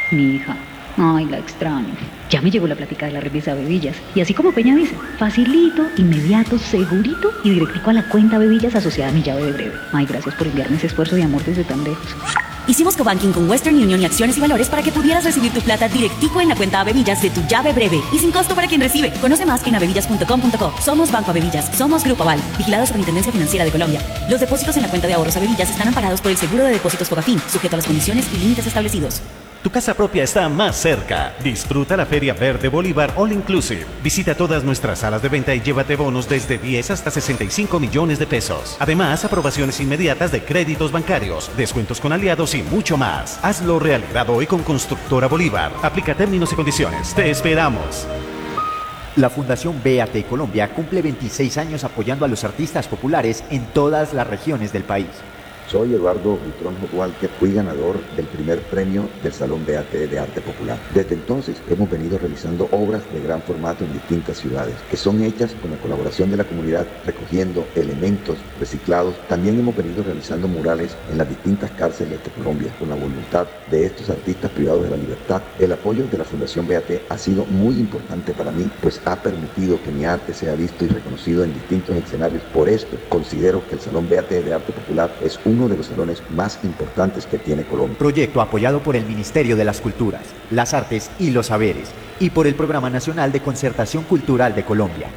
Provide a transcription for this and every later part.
Mi hija. Ay, la extraño. Ya me llegó la plática de la represa Bevillas. Y así como Peña dice, facilito, inmediato, segurito y directico a la cuenta Bevillas asociada a mi llave de breve. Ay, gracias por enviarme ese esfuerzo de amor desde tan lejos. Hicimos cobanking con Western Union y Acciones y Valores para que pudieras recibir tu plata directico en la cuenta Bevillas de tu llave breve y sin costo para quien recibe. Conoce más en abevillas.com.co. Somos Banco Abevillas, somos Grupo Aval, vigilado Superintendencia Financiera de Colombia. Los depósitos en la cuenta de ahorros Abevillas están amparados por el Seguro de Depósitos Fogafín, sujeto a las condiciones y límites establecidos. Tu casa propia está más cerca. Disfruta la Feria Verde Bolívar All Inclusive. Visita todas nuestras salas de venta y llévate bonos desde 10 hasta 65 millones de pesos. Además, aprobaciones inmediatas de créditos bancarios, descuentos con aliados y mucho más. Hazlo realidad hoy con Constructora Bolívar. Aplica términos y condiciones. Te esperamos. La Fundación BAT Colombia cumple 26 años apoyando a los artistas populares en todas las regiones del país. Soy Eduardo Buitrón Walker, fui ganador del primer premio del Salón BAT de Arte Popular. Desde entonces hemos venido realizando obras de gran formato en distintas ciudades, que son hechas con la colaboración de la comunidad, recogiendo elementos reciclados. También hemos venido realizando murales en las distintas cárceles de Colombia, con la voluntad de estos artistas privados de la libertad. El apoyo de la Fundación BAT ha sido muy importante para mí, pues ha permitido que mi arte sea visto y reconocido en distintos escenarios. Por esto, considero que el Salón BAT de Arte Popular es uno de los salones más importantes que tiene Colombia. Proyecto apoyado por el Ministerio de las Culturas, las Artes y los Saberes y por el Programa Nacional de Concertación Cultural de Colombia.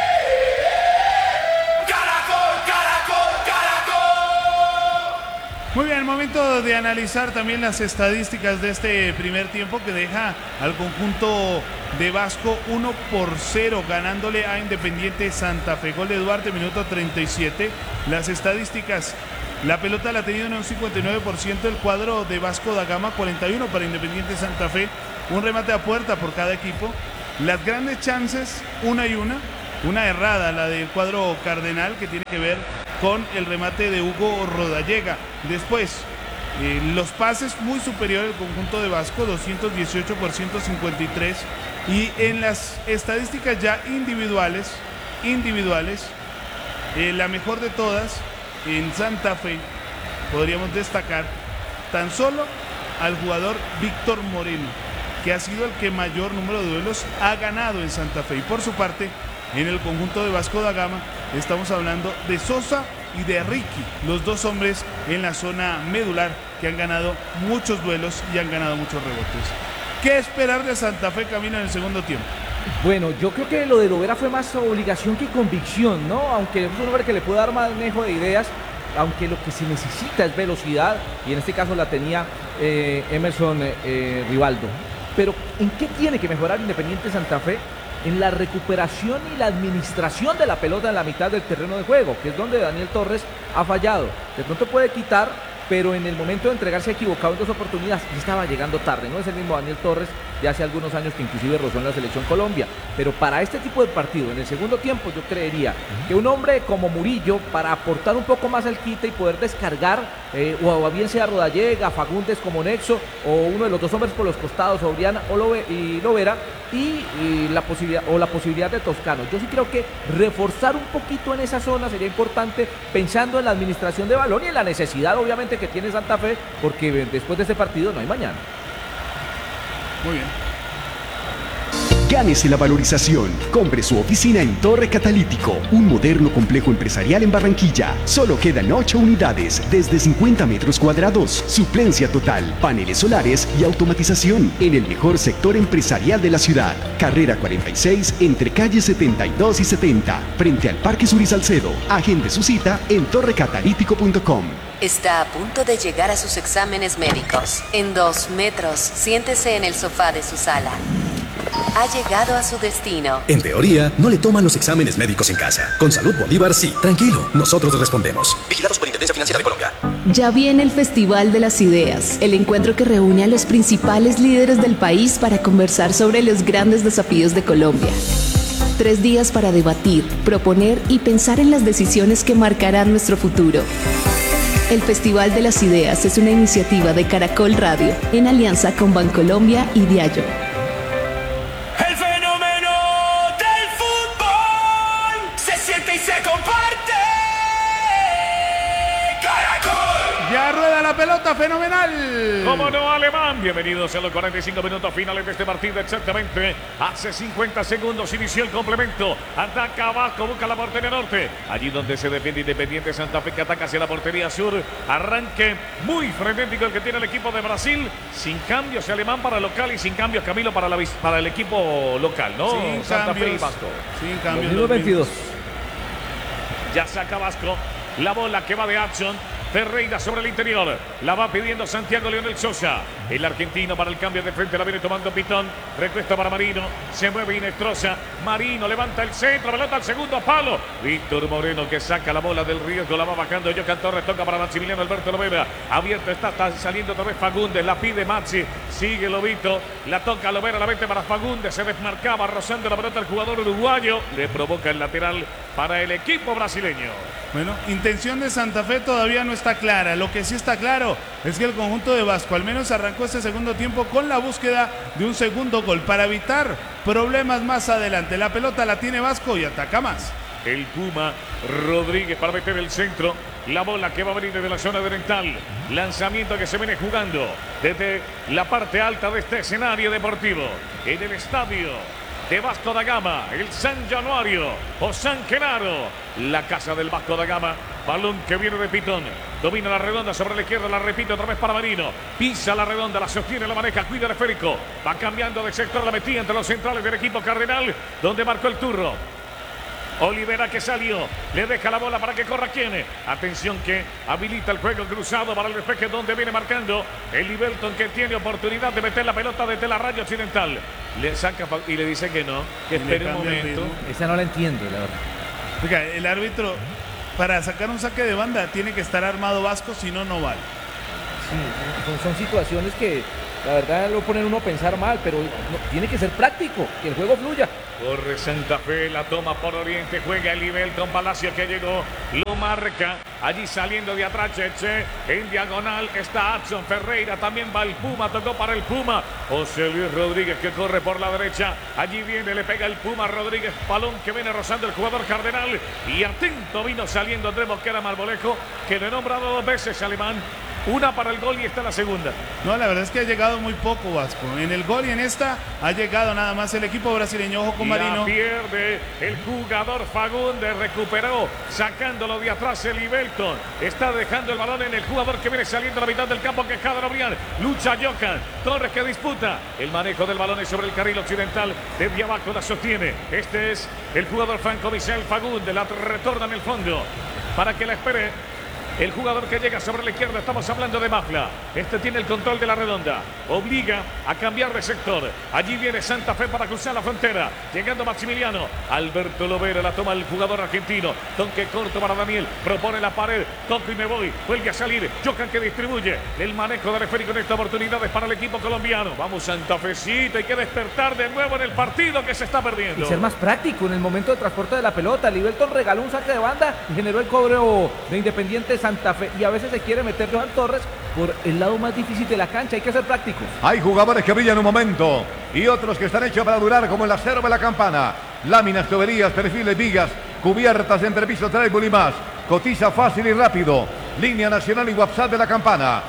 Muy bien, momento de analizar también las estadísticas de este primer tiempo que deja al conjunto de Vasco 1-0 ganándole a Independiente Santa Fe. Gol de Duarte, minuto 37. Las estadísticas: la pelota la ha tenido en un 59% el cuadro de Vasco da Gama, 41 para Independiente Santa Fe. Un remate a puerta por cada equipo. Las grandes chances, una y una. Una errada, la del cuadro cardenal, que tiene que ver con el remate de Hugo Rodallega. Después, los pases muy superiores al conjunto de Vasco, 218 por 153. Y en las estadísticas ya individuales, la mejor de todas, en Santa Fe, podríamos destacar tan solo al jugador Víctor Moreno, que ha sido el que mayor número de duelos ha ganado en Santa Fe. Y por su parte, en el conjunto de Vasco da Gama, estamos hablando de Sosa y de Ricky, los dos hombres en la zona medular que han ganado muchos duelos y han ganado muchos rebotes. ¿Qué esperar de Santa Fe, Camino, en el segundo tiempo? Bueno, yo creo que lo de Lovera fue más obligación que convicción, ¿no? Aunque es un hombre que le puede dar manejo de ideas, aunque lo que se necesita es velocidad, y en este caso la tenía Emerson Rivaldo. Pero ¿en qué tiene que mejorar Independiente Santa Fe? En la recuperación y la administración de la pelota en la mitad del terreno de juego, que es donde Daniel Torres ha fallado. De pronto puede quitar, pero en el momento de entregarse se ha equivocado en dos oportunidades y estaba llegando tarde. No es el mismo Daniel Torres de hace algunos años que inclusive rozó en la selección Colombia. Pero para este tipo de partido, en el segundo tiempo, yo creería que un hombre como Murillo, para aportar un poco más al quite y poder descargar, o bien sea Rodallega, Fagundes como nexo, o uno de los dos hombres por los costados, Oriana y Lovera, y la posibilidad de Toscano. Yo sí creo que reforzar un poquito en esa zona sería importante, pensando en la administración de balón y en la necesidad obviamente que tiene Santa Fe, porque después de este partido no hay mañana. Muy bien. Gánese la valorización. Compre su oficina en Torre Catalítico, un moderno complejo empresarial en Barranquilla. Solo quedan 8 unidades, desde 50 metros cuadrados. Suplencia total, paneles solares y automatización en el mejor sector empresarial de la ciudad. Carrera 46, entre calles 72 y 70, frente al Parque Sur y Salcedo. Agende su cita en torrecatalítico.com. Está a punto de llegar a sus exámenes médicos. En 2 metros, siéntese en el sofá de su sala. Ha llegado a su destino. En teoría, no le toman los exámenes médicos en casa. Con Salud Bolívar, sí. Tranquilo, nosotros respondemos. Vigilados por Superintendencia Financiera de Colombia. Ya viene el Festival de las Ideas, el encuentro que reúne a los principales líderes del país para conversar sobre los grandes desafíos de Colombia. 3 días para debatir, proponer y pensar en las decisiones que marcarán nuestro futuro. El Festival de las Ideas es una iniciativa de Caracol Radio, en alianza con Bancolombia y Diallo. El fenómeno del fútbol se siente y se comparte. Caracol. Ya rueda la pelota. pelota, fenomenal. ¿Cómo no, Alemán? Bienvenidos a los 45 minutos finales de este partido. Exactamente hace 50 segundos inició el complemento. Ataca Vasco, busca la portería norte. Allí donde se defiende Independiente Santa Fe, que ataca hacia la portería sur. Arranque muy frenético el que tiene el equipo de Brasil. Sin cambios Alemán para local y sin cambios Camilo para el equipo local, ¿no? Sin Santa cambios, Fe y Vasco. Sin cambios. 2022. Ya saca Vasco. La bola que va de Action. Ferreira sobre el interior. La va pidiendo Santiago Leonel Sosa. El argentino para el cambio de frente. La viene tomando Pitón. Recuesta para Marino. Se mueve Inestrosa. Marino levanta el centro. Pelota al segundo palo. Víctor Moreno que saca la bola del riesgo. La va bajando. Jocan Torres toca para Maximiliano Alberto Lovera. Abierto está saliendo otra vez Fagundes. La pide Maxi. Sigue Lobito. La toca Lovera. La mete para Fagundes. Se desmarcaba rozando la pelota el jugador uruguayo. Le provoca el lateral para el equipo brasileño. Bueno, intención de Santa Fe todavía no está clara. Lo que sí está claro es que el conjunto de Vasco al menos arrancó este segundo tiempo con la búsqueda de un segundo gol para evitar problemas más adelante. La pelota la tiene Vasco y ataca más. El Puma Rodríguez para meter el centro. La bola que va a venir desde la zona oriental. Lanzamiento que se viene jugando desde la parte alta de este escenario deportivo. En el estadio de Vasco da Gama, el San Januario o San Genaro, la casa del Vasco da Gama. Balón que viene de Pitón, domina la redonda sobre la izquierda, la repite otra vez para Marino, pisa la redonda, la sostiene, la maneja, cuida el esférico, va cambiando de sector, la metía entre los centrales del equipo cardenal, donde marcó el turro. Olivera que salió, le deja la bola para que corra quien. Atención que habilita el juego cruzado para el despeje donde viene marcando el Libelton, que tiene oportunidad de meter la pelota desde la raya occidental. Le saca y le dice que no, que espere un momento. Esa no la entiendo, la verdad. Oiga, el árbitro para sacar un saque de banda tiene que estar armado Vasco, si no, no vale. Sí, son situaciones que la verdad lo ponen uno a pensar mal, pero tiene que ser práctico, que el juego fluya. Corre Santa Fe, la toma por Oriente, juega el Libelton, Palacio que llegó, lo marca, allí saliendo de atrás Cheche, en diagonal está Adson Ferreira, también va el Puma, tocó para el Puma, José Luis Rodríguez que corre por la derecha, allí viene, le pega el Puma Rodríguez, balón que viene rozando el jugador cardenal, y atento vino saliendo Andrés Mosquera Marmolejo, que le he nombrado 2 veces Alemán. Una para el gol y esta la segunda. No, la verdad es que ha llegado muy poco Vasco. En el gol y en esta ha llegado nada más el equipo brasileño. Ojo con Marino. La pierde el jugador Fagundes, recuperó, sacándolo de atrás el Libelton. Está dejando el balón en el jugador que viene saliendo a la mitad del campo, que es Jader Obrián. Lucha Jocan, Torres que disputa. El manejo del balón es sobre el carril occidental. Desde abajo la sostiene. Este es el jugador Franco Michel Fagundes. La retorna en el fondo para que la espere el jugador que llega sobre la izquierda. Estamos hablando de Mafla. Este tiene el control de la redonda. Obliga a cambiar de sector. Allí viene Santa Fe para cruzar la frontera. Llegando Maximiliano. Alberto Lovera la toma el jugador argentino. Toque corto para Daniel. Propone la pared. Toco y me voy. Vuelve a salir. Jocan que distribuye. El manejo del esférico en esta oportunidad es para el equipo colombiano. Vamos Santa Fecita. Hay que despertar de nuevo en el partido que se está perdiendo. Y ser más práctico en el momento de transporte de la pelota. Libelton regaló un saque de banda y generó el cobro de Independiente Santa Fe, y a veces se quiere meter Johan Torres por el lado más difícil de la cancha. Hay que ser prácticos. Hay jugadores que brillan un momento y otros que están hechos para durar, como el acero de la Campana. Láminas, tuberías, perfiles, vigas, cubiertas, entrepiso, trébol y más. Cotiza fácil y rápido. Línea nacional y WhatsApp de la Campana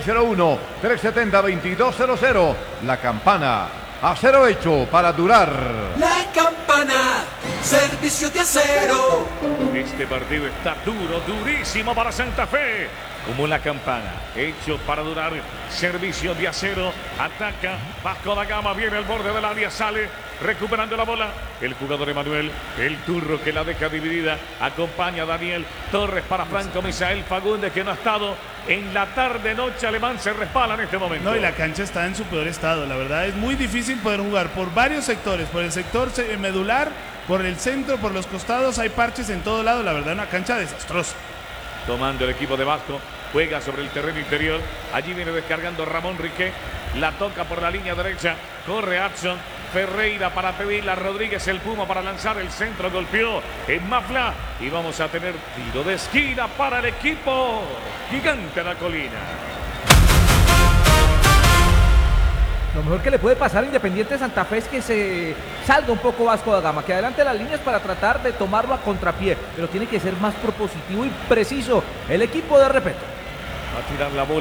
601-370-2200. La Campana, acero hecho para durar. La Campana, servicio de acero. Este partido está duro, durísimo para Santa Fe. Como la Campana, hecho para durar, servicio de acero, ataca, Vasco da Gama, viene al borde del área, sale, recuperando la bola, el jugador Emanuel, el turro que la deja dividida, acompaña a Daniel Torres para Franco Misael Fagundes, que no ha estado en la tarde-noche. Alemán se resbala en este momento. No, y la cancha está en su peor estado, la verdad es muy difícil poder jugar por varios sectores, por el sector medular, por el centro, por los costados, hay parches en todo lado, la verdad una cancha desastrosa. Tomando el equipo de Vasco, juega sobre el terreno interior, allí viene descargando Ramón Riquet, la toca por la línea derecha, corre Adson Ferreira para pedirla, Rodríguez el Puma para lanzar el centro, golpeó en Mafla y vamos a tener tiro de esquina para el equipo Gigante de la Colina. Lo mejor que le puede pasar a Independiente Santa Fe es que se salga un poco Vasco da Gama, que adelante las líneas para tratar de tomarlo a contrapié, pero tiene que ser más propositivo y preciso el equipo de Repeto. Va a tirar la bola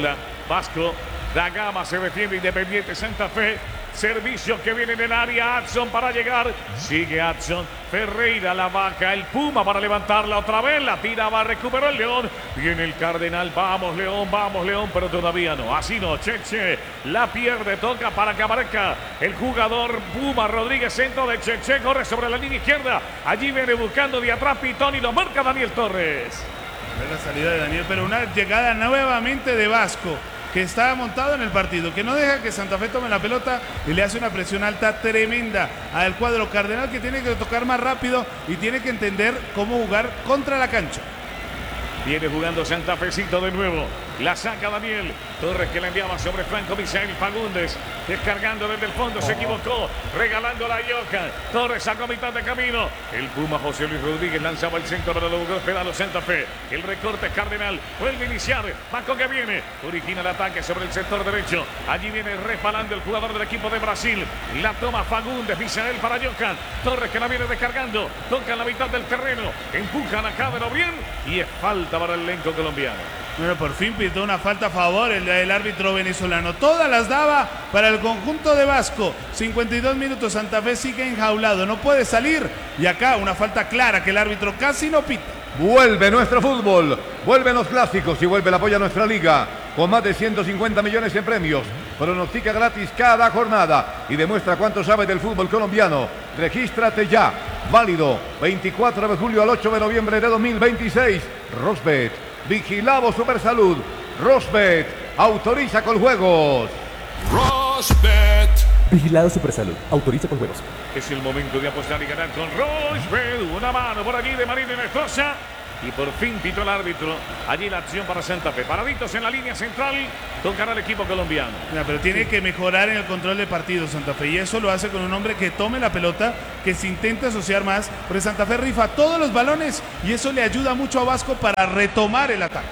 Vasco da Gama se defiende, Independiente Santa Fe. Servicio que viene en el área, Adson para llegar, sigue Adson, Ferreira, la vaca, el Puma para levantarla otra vez, la tiraba, recuperó el León, viene el Cardenal, vamos León, pero todavía no, así no, Cheche, la pierde, toca para que aparezca el jugador Puma, Rodríguez, centro de Cheche, corre sobre la línea izquierda, allí viene buscando de atrás Pitón y lo marca Daniel Torres. La salida de Daniel, pero una llegada nuevamente de Vasco, que está montado en el partido, que no deja que Santa Fe tome la pelota y le hace una presión alta tremenda al cuadro cardenal, que tiene que tocar más rápido y tiene que entender cómo jugar contra la cancha. Viene jugando Santa Fecito de nuevo. La saca Daniel Torres, que la enviaba sobre Franco Misael Fagundes. Descargando desde el fondo, se equivocó. Regalándola a Yoka. Torres sacó a mitad de camino. El Puma José Luis Rodríguez lanzaba el centro, pero lo logró esperarlo Santa Fe. El recorte es Cardenal. Vuelve a iniciar. Vasco que viene. Origina el ataque sobre el sector derecho. Allí viene respalando el jugador del equipo de Brasil. La toma Fagundes. Misael para Yoka. Torres que la viene descargando. Toca en la mitad del terreno. Empujan a Cadero bien. Y es falta para el elenco colombiano. Bueno, por fin pitó una falta a favor el árbitro venezolano. Todas las daba para el conjunto de Vasco. 52 minutos, Santa Fe sigue enjaulado, no puede salir. Y acá una falta clara que el árbitro casi no pita. Vuelve nuestro fútbol, vuelven los clásicos y vuelve el apoyo a nuestra liga. Con más de 150 millones en premios. Pronostica gratis cada jornada y demuestra cuánto sabe del fútbol colombiano. Regístrate ya. Válido 24 de julio al 8 de noviembre de 2026. Rosbet. Vigilado Supersalud. Rosbet. Autoriza con juegos. Rosbet. Vigilado Supersalud. Autoriza con juegos. Es el momento de apostar y ganar con Rosbet. Una mano por allí de Marina Inestrosa. Y por fin pitó el árbitro. Allí la acción para Santa Fe. Paraditos en la línea central. Tocará el equipo colombiano. Mira, pero tiene que mejorar en el control de partido Santa Fe. Y eso lo hace con un hombre que tome la pelota, que se intente asociar más. Porque Santa Fe rifa todos los balones. Y eso le ayuda mucho a Vasco para retomar el ataque.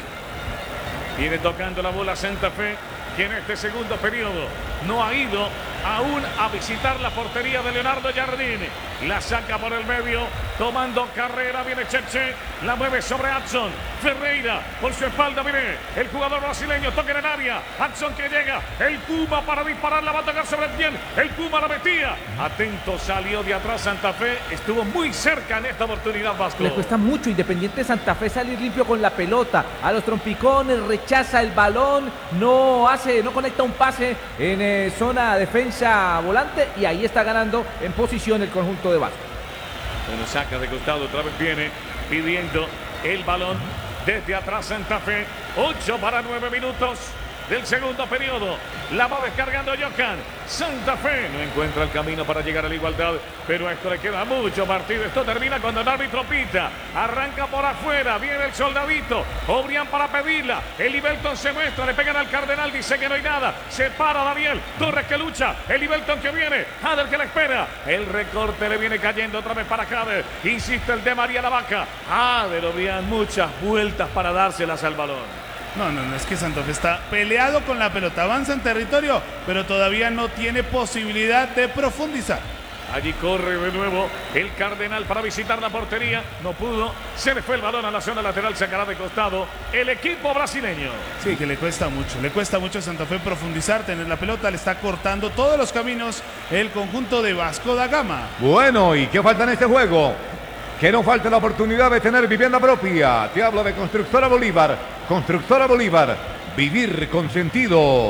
Viene tocando la bola Santa Fe, que en este segundo periodo no ha ido aún a visitar la portería de Leonardo Jardín. La saca por el medio, tomando carrera, viene Cheche, la mueve sobre Adson. Ferreira, por su espalda, viene el jugador brasileño, toca en el área. Adson que llega, el Puma para disparar, la va a tocar sobre el 100. El Puma la metía. Atento, salió de atrás Santa Fe, estuvo muy cerca en esta oportunidad Vasco. Le cuesta mucho Independiente Santa Fe salir limpio con la pelota. A los trompicones, rechaza el balón, no conecta un pase en zona defensa volante y ahí está ganando en posición el conjunto de Vasco. Bueno, saca de costado, otra vez viene pidiendo el balón desde atrás Santa Fe. 8 para 9 minutos del segundo periodo. La va descargando Johan. Santa Fe no encuentra el camino para llegar a la igualdad, pero a esto le queda mucho partido. Esto termina cuando el árbitro pita. Arranca por afuera, viene el soldadito. Obrián para pedirla. El Ibelton se muestra, le pegan al Cardenal, dice que no hay nada. Se para Daniel. Torres que lucha. El Ibelton que viene. Jader que la espera. El recorte le viene cayendo otra vez para Jader. Insiste el de María la Vaca. Jader, Obrián, muchas vueltas para dárselas al balón. No, es que Santa Fe está peleado con la pelota, avanza en territorio, pero todavía no tiene posibilidad de profundizar. Allí corre de nuevo el Cardenal para visitar la portería, no pudo, se le fue el balón a la zona lateral, sacará de costado el equipo brasileño. Sí, que le cuesta mucho a Santa Fe profundizar, tener la pelota, le está cortando todos los caminos el conjunto de Vasco da Gama. Bueno, ¿y qué falta en este juego? Que no falte la oportunidad de tener vivienda propia. Te hablo de Constructora Bolívar. Constructora Bolívar. Vivir con sentido.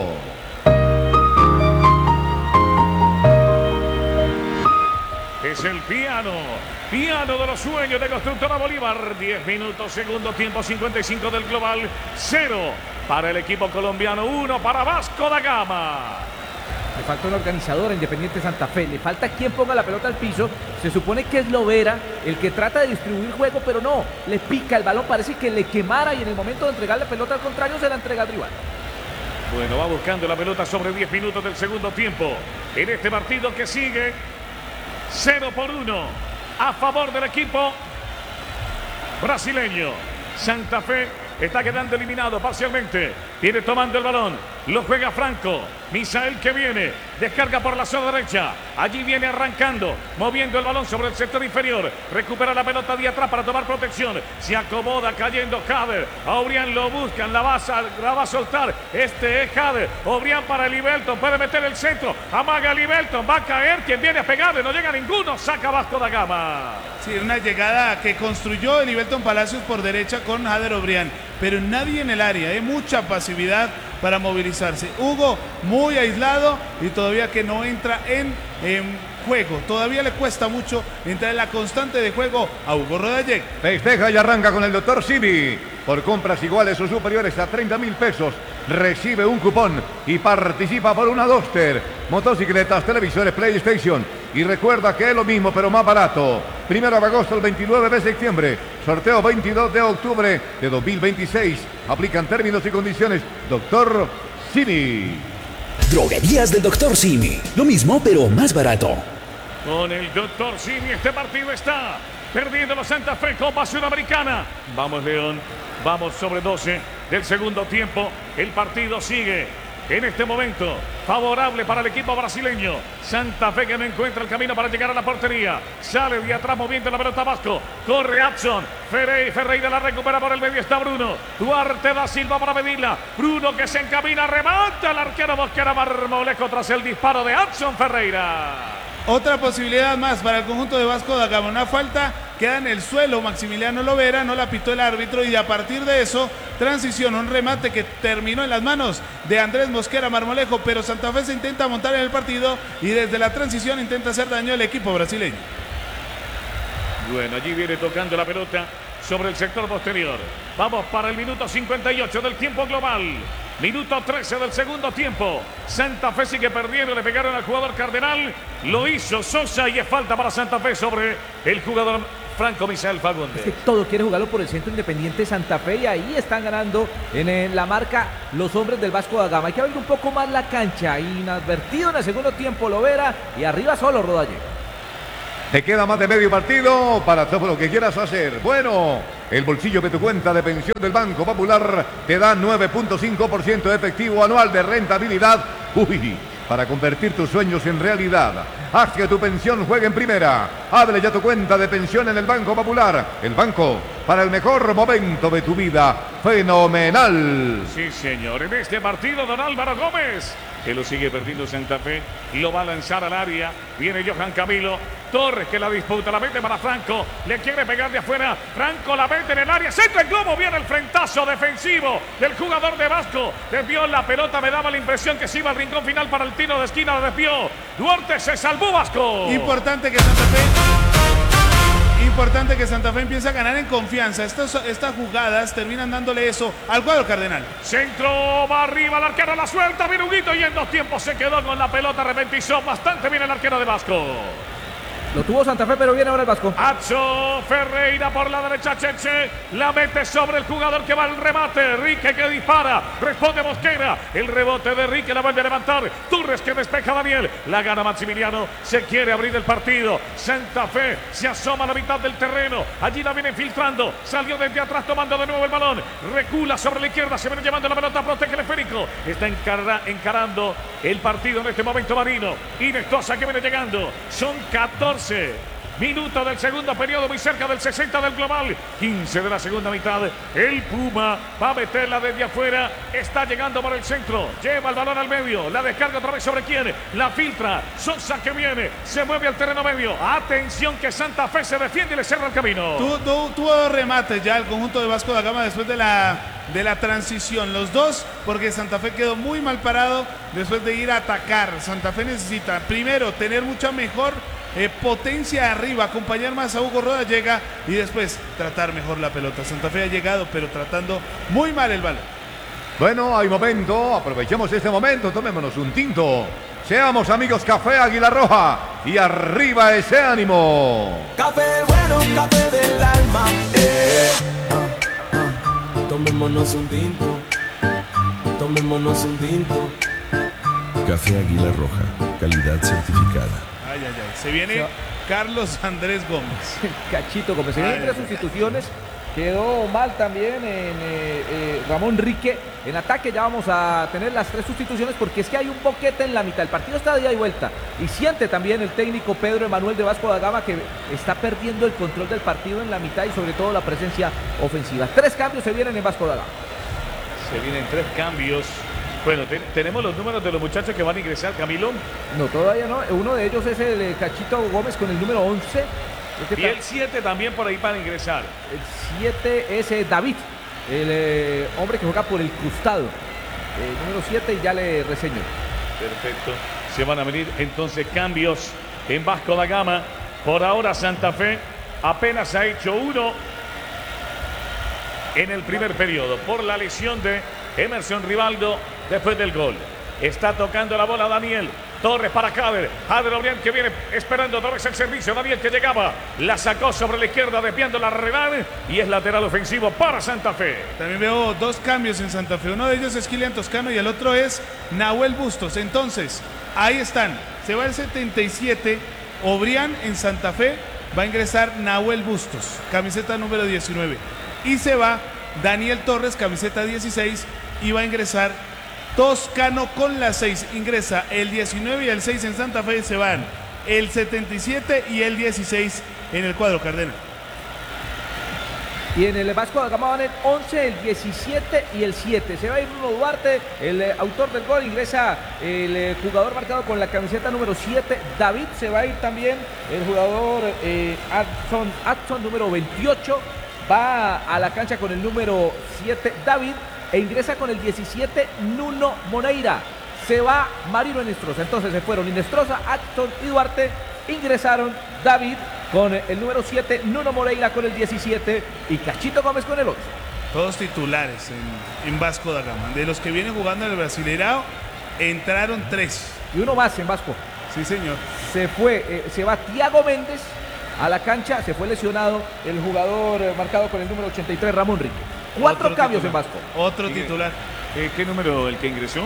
Es el piano de los sueños de Constructora Bolívar. 10 minutos, segundo tiempo, 55 del global. 0 para el equipo colombiano, 1 para Vasco da Gama. Le falta un organizador a Independiente Santa Fe, le falta quien ponga la pelota al piso. Se supone que es Lovera el que trata de distribuir juego, pero no, le pica el balón, parece que le quemara y en el momento de entregar la pelota al contrario se la entrega al rival. Bueno, va buscando la pelota sobre 10 minutos del segundo tiempo. En este partido que sigue, 0-1 a favor del equipo brasileño. Santa Fe está quedando eliminado parcialmente. Viene tomando el balón. Lo juega Franco. Misael que viene. Descarga por la zona derecha. Allí viene arrancando. Moviendo el balón sobre el sector inferior. Recupera la pelota de atrás para tomar protección. Se acomoda cayendo Jader. Obrián lo buscan. La va a soltar. Este es Jader. Obrián para Livelton. Puede meter el centro. Amaga Livelton. Va a caer. Quien viene a pegarle. No llega ninguno. Saca Vasco da Gama. Sí, una llegada que construyó Livelton Palacios por derecha con Jader Obrián. Pero nadie en el área. Hay mucha pasividad para movilizarse. Hugo muy aislado y todavía que no entra en juego. Todavía le cuesta mucho entrar en la constante de juego a Hugo Rodallega. Festeja y arranca con el Dr. Simi. Por compras iguales o superiores a 30.000 pesos, recibe un cupón y participa por una Duster, motocicletas, televisores, PlayStation. Y recuerda que es lo mismo, pero más barato. 1 de agosto al 29 de septiembre. Sorteo 22 de octubre de 2026. Aplican términos y condiciones. Dr. Simi. Droguerías del Dr. Simi. Lo mismo, pero más barato. Con el Dr. Simi este partido está perdiendo los Santa Fe, Copa Sudamericana. Vamos, León. Vamos sobre 12 del segundo tiempo. El partido sigue en este momento favorable para el equipo brasileño. Santa Fe que no encuentra el camino para llegar a la portería. Sale de atrás moviendo la pelota Vasco. Corre Adson. Ferreira la recupera por el medio. Está Bruno. Duarte da Silva para medirla. Bruno que se encamina. Remata el arquero Mosquera Marmolejo tras el disparo de Adson Ferreira. Otra posibilidad más para el conjunto de Vasco da Gama. Una falta queda en el suelo. Maximiliano Lovera no la pitó el árbitro y a partir de eso, transición, un remate que terminó en las manos de Andrés Mosquera Marmolejo, pero Santa Fe se intenta montar en el partido y desde la transición intenta hacer daño al equipo brasileño. Bueno, allí viene tocando la pelota sobre el sector posterior. Vamos para el minuto 58 del tiempo global. Minuto 13 del segundo tiempo. Santa Fe sigue perdiendo. Le pegaron al jugador Cardenal. Lo hizo Sosa y es falta para Santa Fe sobre el jugador Franco Misael Fagundes. Es que todo quiere jugarlo por el centro Independiente Santa Fe y ahí están ganando en la marca los hombres del Vasco da Gama. Hay que abrir un poco más la cancha. Inadvertido en el segundo tiempo Lovera y arriba solo Rodallega. Te queda más de medio partido para todo lo que quieras hacer. Bueno, el bolsillo de tu cuenta de pensión del Banco Popular te da 9.5% de efectivo anual de rentabilidad. Uy, para convertir tus sueños en realidad. Haz que tu pensión juegue en primera. Abre ya tu cuenta de pensión en el Banco Popular. El banco para el mejor momento de tu vida. Fenomenal. Sí, señor. En este partido, don Álvaro Gómez, que lo sigue perdiendo Santa Fe, lo va a lanzar al área. Viene Johan Camilo Torres que la disputa, la mete para Franco, le quiere pegar de afuera, Franco la mete en el área, centro el globo, viene el frentazo defensivo del jugador de Vasco, desvió la pelota, me daba la impresión que se iba al rincón final para el tiro de esquina, la desvió, Duarte se salvó Vasco. Importante que Santa Fe empiece a ganar en confianza. Estas jugadas terminan dándole eso al cuadro cardenal. Centro, va arriba, el arquero la suelta, viene Huguito y en dos tiempos se quedó con la pelota, repentizó bastante bien el arquero de Vasco. Lo tuvo Santa Fe, pero viene ahora el Vasco. Adson Ferreira por la derecha, Cheche. La mete sobre el jugador que va al remate. Rique que dispara. Responde Mosquera. El rebote de Rique la vuelve a levantar. Torres que despeja a Daniel. La gana Maximiliano. Se quiere abrir el partido. Santa Fe se asoma a la mitad del terreno. Allí la viene filtrando. Salió desde atrás tomando de nuevo el balón. Recula sobre la izquierda. Se viene llevando la pelota. Protege el esférico. Está encarando el partido en este momento Marino. Inestosa que viene llegando. Son 14 minutos del segundo periodo, muy cerca del 60 del global, 15 de la segunda mitad. El Puma va a meterla desde afuera, está llegando por el centro, lleva el balón al medio, la descarga otra vez sobre quién, la filtra, Sosa que viene, se mueve al terreno medio, atención que Santa Fe se defiende y le cierra el camino. Tuvo remates ya el conjunto de Vasco da Gama después de la transición, los dos, porque Santa Fe quedó muy mal parado después de ir a atacar. Santa Fe necesita primero tener mucha mejor potencia arriba, acompañar más a Hugo Rodallega y después tratar mejor la pelota. Santa Fe ha llegado, pero tratando muy mal el balón. Bueno, hay momento, aprovechemos este momento, tomémonos un tinto. Seamos amigos Café Águila Roja y arriba ese ánimo. Café bueno, café del alma. Tomémonos un tinto. Tomémonos un tinto. Café Águila Roja, calidad certificada. Ay, se viene Carlos Andrés Gómez. Cachito Gómez. Se vienen 3 sustituciones Quedó mal también Ramón Rique en ataque. Ya vamos a tener las 3 sustituciones porque es que hay un boquete en la mitad. El partido está de ida y vuelta. Y siente también el técnico Pedro Emanuel de Vasco da Gama que está perdiendo el control del partido en la mitad y sobre todo la presencia ofensiva. 3 cambios se vienen en Vasco da Gama. Se vienen 3 cambios. Bueno, tenemos los números de los muchachos que van a ingresar, Camilo. No, todavía no. Uno de ellos es el Cachito Gómez con el número 11. Y el 7 también por ahí para ingresar. El 7 es David, el hombre que juega por el costado. El número 7 ya le reseño. Perfecto. Se van a venir entonces cambios en Vasco da Gama. Por ahora Santa Fe apenas ha hecho 1 en el primer periodo por la lesión de Emerson Rivaldo después del gol. Está tocando la bola Daniel Torres para Jader Obrián que viene esperando otra vez el servicio. Daniel que llegaba, la sacó sobre la izquierda desviando la redal y es lateral ofensivo para Santa Fe. También veo 2 cambios en Santa Fe. Uno de ellos es Kilian Toscano y el otro es Nahuel Bustos. Entonces, ahí están. Se va el 77, Obrián en Santa Fe. Va a ingresar Nahuel Bustos, camiseta número 19. Y se va Daniel Torres, camiseta 16. Y va a ingresar Toscano con la 6, ingresa el 19 y el 6 en Santa Fe, se van el 77 y el 16 en el cuadro cardenal. Y en el Vasco da Gama van el 11, el 17 y el 7. Se va a ir Bruno Duarte, el autor del gol, ingresa el jugador marcado con la camiseta número 7, David. Se va a ir también el jugador Adson número 28, va a la cancha con el número 7, David. E ingresa con el 17 Nuno Moreira. Se va Marino Inestrosa. Entonces se fueron Inestrosa, Acton y Duarte. Ingresaron David con el número 7, Nuno Moreira con el 17 y Cachito Gómez con el 11. Todos titulares en Vasco da Gama. De los que vienen jugando en el Brasileirao, entraron 3. Y uno más en Vasco. Sí, señor. Se va Thiago Méndez a la cancha. Se fue lesionado el jugador marcado con el número 83, Ramón Rique. 4 cambios en Vasco. Otro titular. ¿Qué número el que ingresó?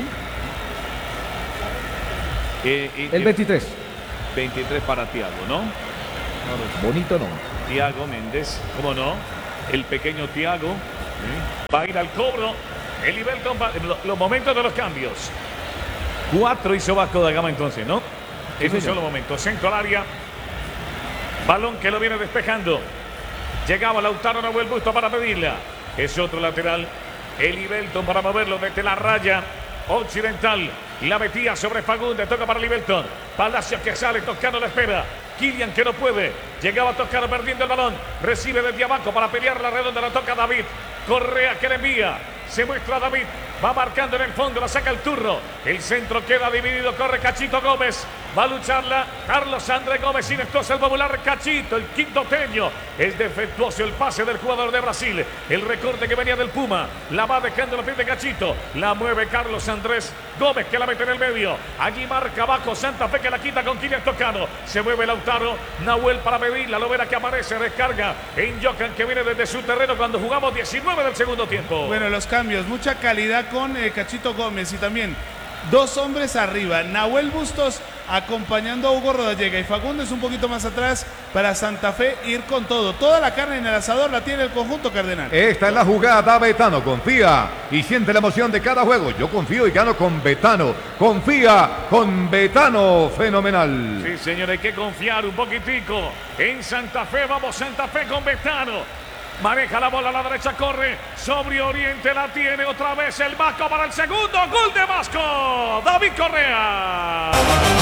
El 23. 23 para Thiago, ¿no? Bonito no. Thiago Méndez, ¿cómo no? El pequeño Thiago va a ir al cobro. El nivel los momentos de los cambios. 4 hizo Vasco da Gama entonces, ¿no? En un solo momento. Centro al área. Balón que lo viene despejando. Llegaba Lautaro, Nahuel Bustos para pedirla. Es otro lateral. Eli Belton para moverlo desde la raya occidental. La metía sobre Fagundes. Toca para Libelton. Palacios que sale. Toscano la espera. Kilian que no puede. Llegaba Toscano perdiendo el balón. Recibe desde abajo para pelear la redonda. La toca David. Correa que le envía. Se muestra David. Va marcando en el fondo. La saca el turno. El centro queda dividido. Corre Cachito Gómez. Va a lucharla Carlos André Gómez. Inestrosa el popular Cachito. El quintoteño. Es defectuoso el pase del jugador de Brasil. El recorte que venía del Puma. La va dejando la piel de Cachito. La mueve Carlos Andrés Gómez que la mete en el medio. Allí marca abajo Santa Fe que la quita con Kilian Toscano. Se mueve Lautaro. Nahuel para pedirla. Lo verá que aparece. Descarga en Jocan que viene desde su terreno cuando jugamos 19 del segundo tiempo. Bueno, los cambios. Mucha calidad con Cachito Gómez y también 2 hombres arriba. Nahuel Bustos acompañando a Hugo Rodallega y Fagundes un poquito más atrás para Santa Fe ir con todo. Toda la carne en el asador la tiene el conjunto cardenal. Esta es la jugada. Betano confía y siente la emoción de cada juego. Yo confío y gano con Betano. Confía con Betano. Fenomenal. Sí, señor, hay que confiar un poquitico en Santa Fe. Vamos Santa Fe con Betano. Maneja la bola a la derecha, corre sobre Oriente, la tiene otra vez el Vasco para el segundo gol de Vasco. David Correa.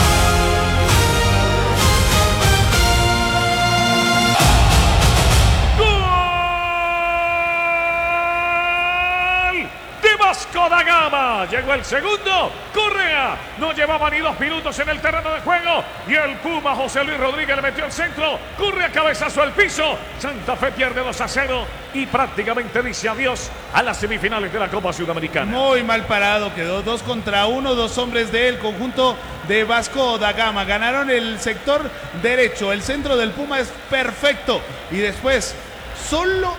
Vasco da Gama. Llegó el segundo. Correa no llevaba ni 2 minutos en el terreno de juego. Y el Puma José Luis Rodríguez le metió el centro. Correa cabezazo al piso. Santa Fe pierde 2-0 y prácticamente dice adiós a las semifinales de la Copa Sudamericana. Muy mal parado quedó. 2 contra 1. 2 hombres del conjunto de Vasco da Gama. Ganaron el sector derecho. El centro del Puma es perfecto. Y después solo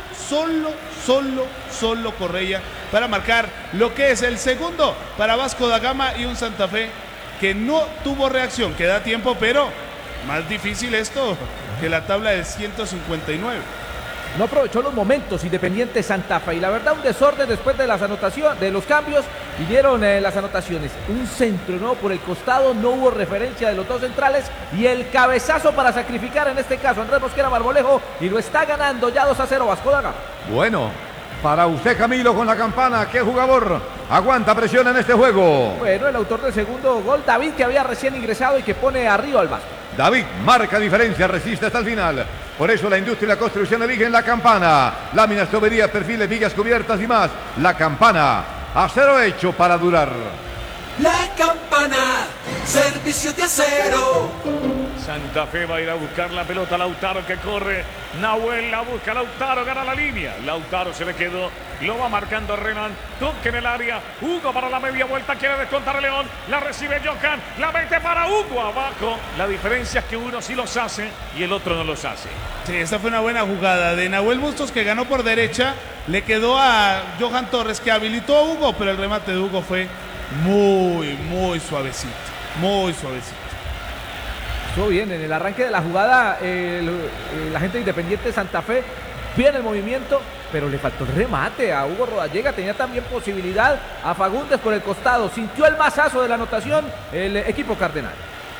Correa para marcar lo que es el segundo para Vasco da Gama y un Santa Fe que no tuvo reacción, que da tiempo, pero más difícil esto que la tabla de 159. No aprovechó los momentos Independiente Santa Fe. Y la verdad, un desorden después de las anotaciones, de los cambios. Vinieron las anotaciones. Un centro nuevo por el costado. No hubo referencia de los dos centrales. Y el cabezazo para sacrificar, en este caso, Andrés Mosquera Marmolejo. Y lo está ganando ya 2-0 Vasco da Gama. Bueno, para usted, Camilo, con la campana, ¿qué jugador aguanta presión en este juego? Bueno, el autor del segundo gol, David, que había recién ingresado y que pone arriba al Vasco. David marca diferencia, resiste hasta el final. Por eso la industria y la construcción eligen la campana. Láminas, tuberías, perfiles, vigas cubiertas y más. La campana, acero hecho para durar. La campana, servicio de acero. Santa Fe va a ir a buscar la pelota. Lautaro que corre. Nahuel la busca. Lautaro gana la línea. Lautaro se le quedó. Lo va marcando Renan. Toque en el área. Hugo para la media vuelta. Quiere descontar a León. La recibe Johan. La mete para Hugo abajo. La diferencia es que uno sí los hace y el otro no los hace. Sí, esta fue una buena jugada de Nahuel Bustos, que ganó por derecha. Le quedó a Johan Torres, que habilitó a Hugo, pero el remate de Hugo fue muy suavecito. Muy suavecito. Estuvo bien, en el arranque de la jugada la gente de Independiente Santa Fe viene el movimiento, pero le faltó el remate a Hugo Rodallega. Tenía también posibilidad a Fagundes por el costado, sintió el mazazo de la anotación el equipo cardenal.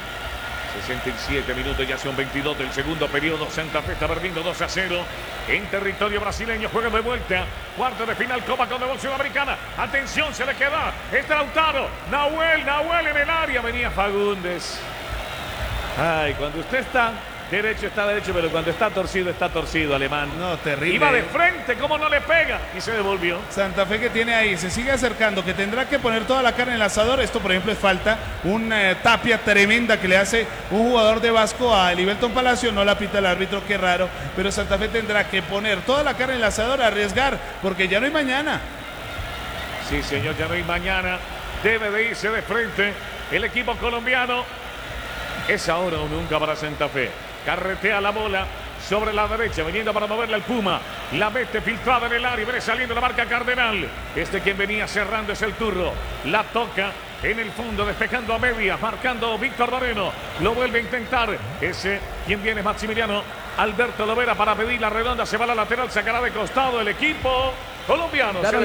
67 minutos, ya son 22 del segundo periodo. Santa Fe está perdiendo 2-0 en territorio brasileño. Juega de vuelta, cuarto de final, Copa Conmebol Sudamericana. Atención, se le queda, está Lautaro, Nahuel en el área, venía Fagundes. Ay, cuando usted está derecho, pero cuando está torcido, Alemán. No, terrible. Iba de frente, ¿cómo no le pega? Y se devolvió. Santa Fe, que tiene ahí, se sigue acercando, que tendrá que poner toda la carne en el asador. Esto, por ejemplo, es falta. Una tapia tremenda que le hace un jugador de Vasco a Elivelton Palacio. No la pita el árbitro, qué raro. Pero Santa Fe tendrá que poner toda la carne en el asador, arriesgar, porque ya no hay mañana. Sí, señor, ya no hay mañana. Debe de irse de frente el equipo colombiano. Es ahora o nunca para Santa Fe. Carretea la bola sobre la derecha, viniendo para moverla el Puma. La mete filtrada en el área, viene saliendo la marca Cardenal. Quien venía cerrando es el Turro. La toca en el fondo, despejando a media, marcando Víctor Moreno. Lo vuelve a intentar. Quien viene es Maximiliano Alberto Lovera para pedir la redonda. Se va a la lateral, sacará de costado el equipo colombiano. Claro,